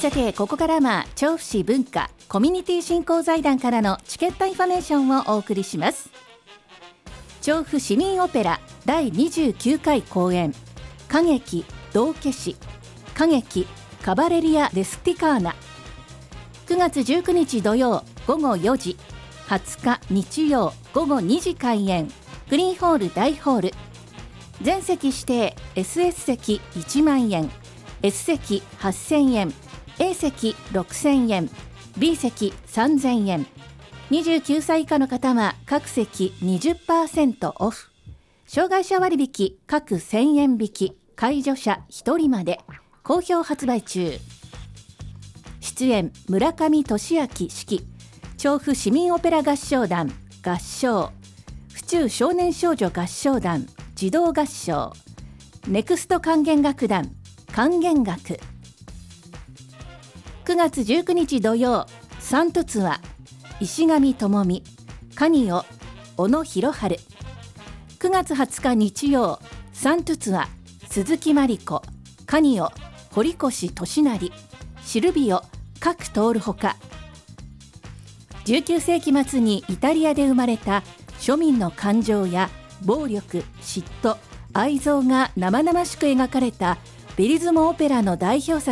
さてここからは調布市文化コミュニティ振興財団からのチケットインフォメーションをお送りします。調布市民オペラ第29回公演、歌劇道化師、歌劇カバレリア・レスティカーナ、9月19日土曜午後4時、20日日曜午後2時開演、グリーンホール大ホール、全席指定 SS 席1万円、S 席8000円、A 席6000円、B 席3000円、29歳以下の方は各席 20% オフ、障害者割引各1000円引き、介助者1人まで、好評発売中。出演村上俊明指揮、調布市民オペラ合唱団合唱、府中少年少女合唱団児童合唱、ネクスト管弦楽団管弦楽。9月19日土曜、サントツア石上智美、カニオ小野博春。9月20日日曜、サントツア鈴木真理子、カニオ堀越俊成、シルビオ賀来徹ほか。19世紀末にイタリアで生まれた庶民の感情や暴力、嫉妬、愛憎が生々しく描かれたベリズモオペラの代表作